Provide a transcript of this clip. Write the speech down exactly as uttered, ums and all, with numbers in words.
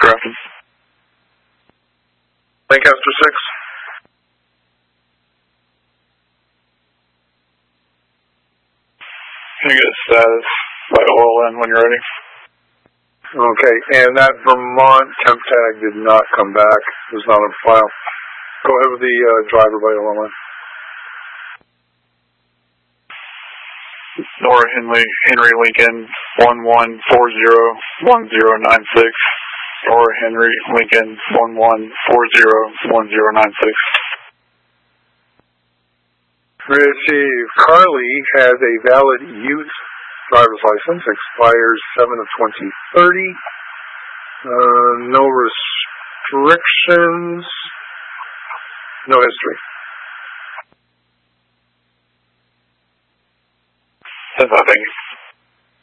Grafton. Lancaster six. Can you get status by oil in when you're ready? Okay, and that Vermont temp tag did not come back. It was not on file. Go ahead with the uh, driver by oil in. Nora Henry, Henry Lincoln, one one four zero one zero nine six. Nora Henry Lincoln, one one four zero one zero nine six. Receive. Carly has a valid youth driver's license, expires seven of twenty thirty. Uh, no restrictions. No history. That's all, thank you.